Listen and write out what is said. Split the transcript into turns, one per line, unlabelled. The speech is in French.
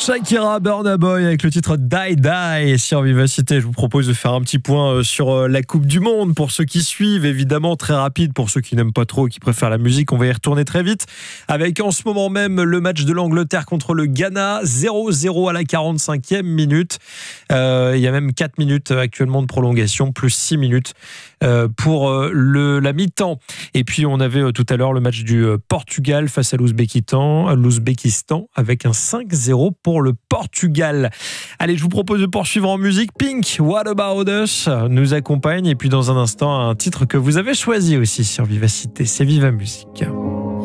Shakira, Burna Boy avec le titre Die Die sur Vivacité. Je vous propose de faire un petit point sur la Coupe du Monde pour ceux qui suivent, évidemment très rapide pour ceux qui n'aiment pas trop, qui préfèrent la musique. On va y retourner très vite avec en ce moment même le match de l'Angleterre contre le Ghana, 0-0 à la 45e minute. Il y a même 4 minutes actuellement de prolongation, plus 6 minutes pour la mi-temps. Et puis on avait tout à l'heure le match du Portugal face à l'Ouzbékistan avec un 5-0 pour le Portugal. Allez, je vous propose de poursuivre en musique. Pink, What About Us nous accompagne. Et puis dans un instant, un titre que vous avez choisi aussi sur Vivacité, c'est Viva Musique.